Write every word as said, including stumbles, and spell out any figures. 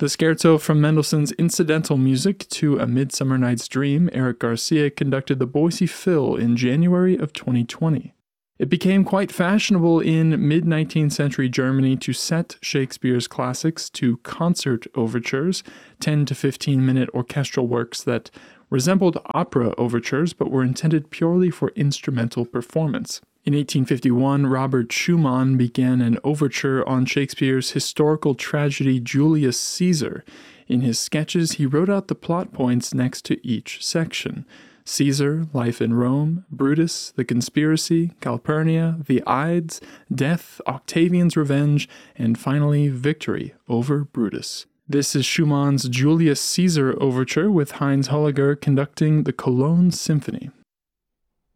The scherzo from Mendelssohn's incidental music to A Midsummer Night's Dream, Eric Garcia conducted the Boise Phil in January of twenty twenty. It became quite fashionable in mid-nineteenth century Germany to set Shakespeare's classics to concert overtures, ten to fifteen minute orchestral works that resembled opera overtures but were intended purely for instrumental performance. In eighteen fifty-one, Robert Schumann began an overture on Shakespeare's historical tragedy Julius Caesar. In his sketches, he wrote out the plot points next to each section: Caesar, life in Rome; Brutus, the conspiracy; Calpurnia, the Ides; death, Octavian's revenge; and finally, victory over Brutus. This is Schumann's Julius Caesar overture with Heinz Holliger conducting the Cologne Symphony.